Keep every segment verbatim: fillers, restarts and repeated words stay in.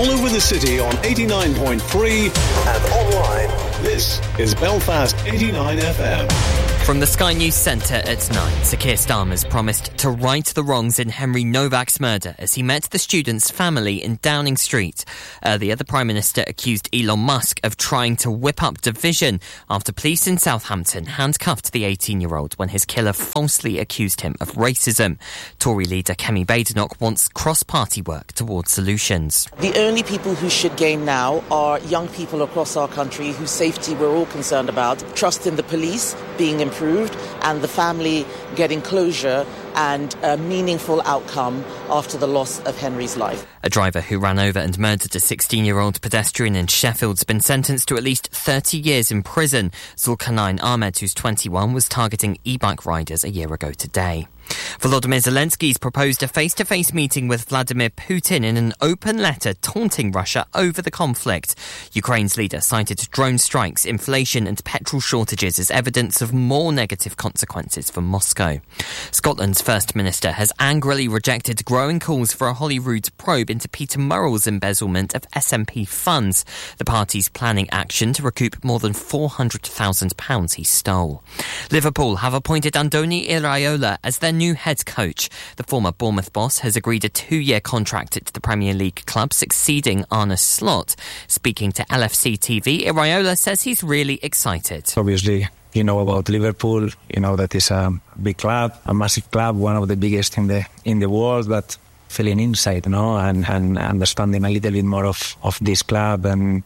all over the city on eighty-nine point three and online. This is Belfast eighty-nine F M. From the Sky News Centre at nine, Sir Keir Starmer's promised to right the wrongs in Henry Novak's murder as he met the student's family in Downing Street. Earlier, the Prime Minister accused Elon Musk of trying to whip up division after police in Southampton handcuffed the eighteen-year-old when his killer falsely accused him of racism. Tory leader Kemi Badenoch wants cross-party work towards solutions. The only people who should gain now are young people across our country whose safety we're all concerned about. Trust in the police being improved and the family getting closure and a meaningful outcome after the loss of Henry's life. A driver who ran over and murdered a sixteen-year-old pedestrian in Sheffield's been sentenced to at least thirty years in prison. Zulkarnain Ahmed, who's twenty-one, was targeting e-bike riders a year ago today. Volodymyr Zelensky's proposed a face-to-face meeting with Vladimir Putin in an open letter taunting Russia over the conflict. Ukraine's leader cited drone strikes, inflation and petrol shortages as evidence of more negative consequences for Moscow. Scotland's First Minister has angrily rejected growing calls for a Holyrood probe into Peter Murrell's embezzlement of S N P funds. The party's planning action to recoup more than four hundred thousand pounds he stole. Liverpool have appointed Andoni Iraola as their new head coach. The former Bournemouth boss has agreed a two-year contract at the Premier League club, succeeding Arne Slot. Speaking to L F C T V, Iraola says he's really excited. Obviously, you know about Liverpool, you know that is a big club, a massive club, one of the biggest in the in the world, but feeling inside, you know, and, and understanding a little bit more of, of this club, and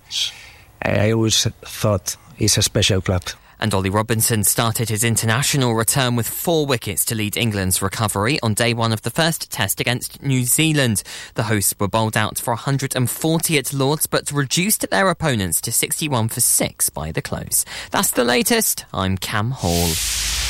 I always thought it's a special club. And Ollie Robinson started his international return with four wickets to lead England's recovery on day one of the first test against New Zealand. The hosts were bowled out for one hundred forty at Lord's, but reduced their opponents to sixty-one for six by the close. That's the latest. I'm Cam Hall.